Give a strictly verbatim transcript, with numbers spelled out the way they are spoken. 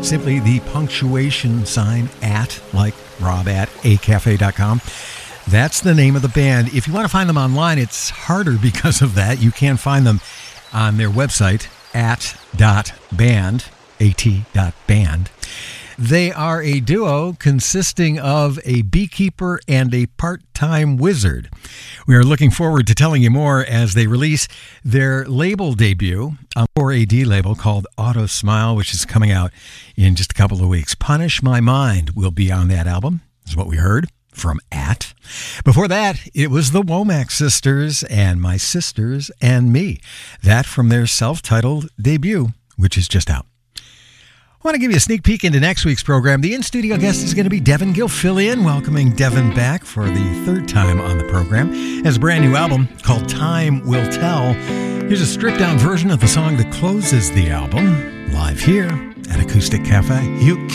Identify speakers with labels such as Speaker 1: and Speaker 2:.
Speaker 1: simply the punctuation sign at, like rob at a cafe dot com. That's the name of the band. If you want to find them online, it's harder because of that. You can find them on their website, at.band, at.band. They are a duo consisting of a beekeeper and a part-time wizard. We are looking forward to telling you more as they release their label debut on four A D label called Auto Smile, which is coming out in just a couple of weeks. Punish My Mind will be on that album, is what we heard from At. Before that, it was the Womack Sisters and My Sisters and Me. That from their self-titled debut, which is just out. I want to give you a sneak peek into next week's program. The in-studio guest is going to be Devin Gilfillian, welcoming Devin back for the third time on the program. He has a brand new album called Time Will Tell. Here's a stripped-down version of the song that closes the album, live here at Acoustic Cafe. You